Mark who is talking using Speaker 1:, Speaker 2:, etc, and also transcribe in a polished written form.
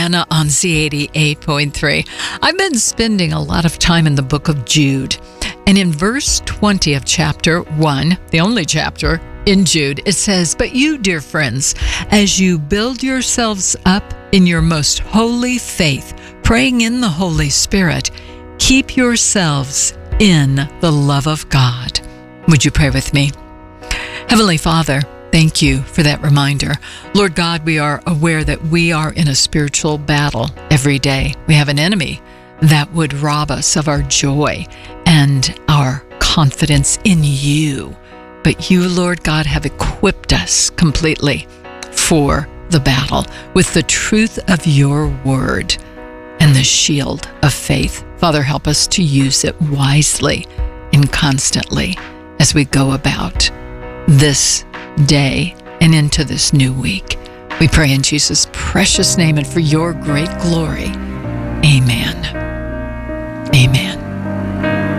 Speaker 1: Anna on Z88.3. I've been spending a lot of time in the book of Jude. And in verse 20 of chapter 1, the only chapter in Jude, it says, "But you, dear friends, as you build yourselves up in your most holy faith, praying in the Holy Spirit, keep yourselves in the love of God." Would you pray with me? Heavenly Father, thank you for that reminder. Lord God, we are aware that we are in a spiritual battle every day. We have an enemy that would rob us of our joy and our confidence in you. But you, Lord God, have equipped us completely for the battle with the truth of your word and the shield of faith. Father, help us to use it wisely and constantly as we go about this day and into this new week. We pray in Jesus' precious name and for your great glory. Amen. Amen.